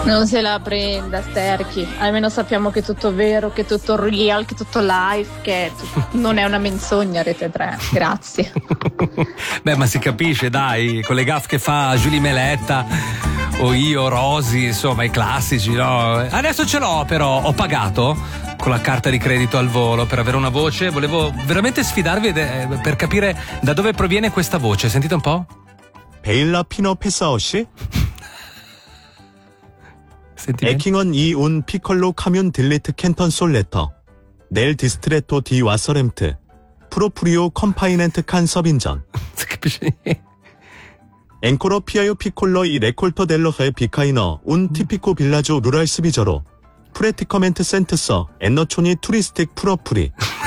Non se la prenda, Sterchi. Almeno sappiamo che è tutto vero, che è tutto real, che è tutto live, che non è una menzogna Rete 3. Grazie. Beh, ma si capisce, dai, con le gaffe che fa Julie Meletta o io, Rosy, insomma, i classici, no? Adesso ce l'ho, però ho pagato con la carta di credito al volo per avere una voce. Volevo veramente sfidarvi per capire da dove proviene questa voce. Sentite un po'? 베일라 피너페사오시? 에킹언 이운 피컬로 카뮨 딜리트 캔턴 솔레터 넬 디스트레토 디 와서렘트 프로프리오 컴파이넨트 칸 서빈전 앵코로 피아요 피콜러 이 레콜터 델러헤 비카이너 운 티피코 빌라조 루랄 스비저로 프레티커멘트 센트서 엔너촌이 투리스틱 프로프리.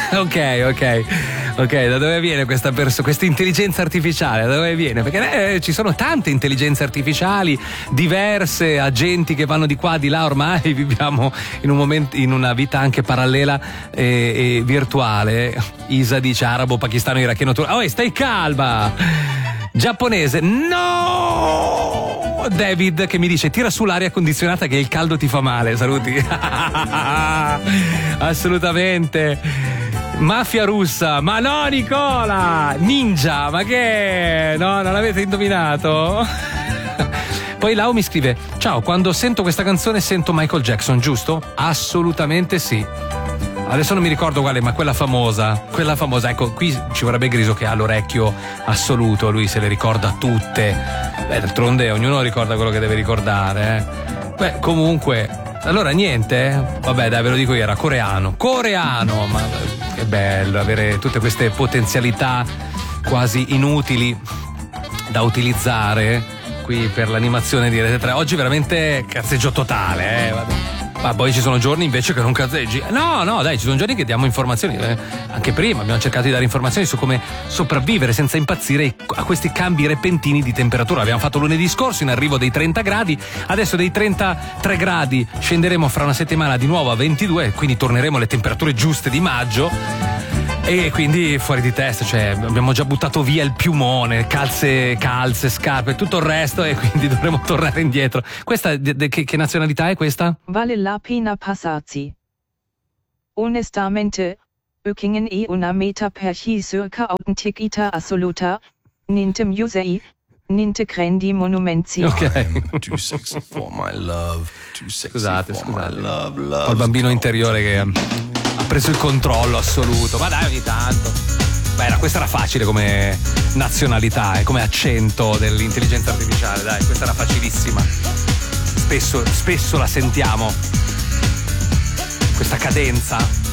Ok, da dove viene questa intelligenza artificiale? Da dove viene? Perché ci sono tante intelligenze artificiali, diverse, agenti che vanno di qua, di là, ormai viviamo in una vita anche parallela e virtuale. Isa dice arabo, pakistano, iracheno, turco. Stai calma! Giapponese, no! David che mi dice tira su l'aria condizionata che il caldo ti fa male, saluti. Assolutamente. Mafia russa, ma no Nicola! Ninja, ma che? No, non l'avete indovinato? Poi Lau mi scrive: ciao, quando sento questa canzone sento Michael Jackson, giusto? Assolutamente sì. Adesso non mi ricordo quale, ma quella famosa, ecco, qui ci vorrebbe Griso che ha l'orecchio assoluto, lui se le ricorda tutte. Beh, d'altronde ognuno ricorda quello che deve ricordare, Beh, comunque, allora niente, vabbè dai, ve lo dico io, era coreano, ma che bello avere tutte queste potenzialità quasi inutili da utilizzare qui per l'animazione di Rete 3. Oggi veramente cazzeggio totale, vabbè. Ma poi ci sono giorni invece che non cazzeggi. No, dai, ci sono giorni che diamo informazioni. Anche prima abbiamo cercato di dare informazioni su come sopravvivere senza impazzire a questi cambi repentini di temperatura. L'abbiamo fatto lunedì scorso in arrivo dei 30 gradi, adesso dei 33 gradi scenderemo fra una settimana di nuovo a 22, quindi torneremo alle temperature giuste di maggio. E quindi fuori di testa, cioè abbiamo già buttato via il piumone, calze, scarpe, tutto il resto, e quindi dovremo tornare indietro. Questa che nazionalità è questa? Vale la pena passarsi. Onestamente, ökingen è una meta per chi cerca autenticità assoluta, niente musei, niente grandi monumenti. Ok. Too sexy for my love. Too sexy Scusate. for my love. Ho il bambino interiore che ha preso il controllo assoluto. Ma dai, ogni tanto. Beh, questa era facile come nazionalità e come accento dell'intelligenza artificiale, dai, questa era facilissima. Spesso la sentiamo. Questa cadenza.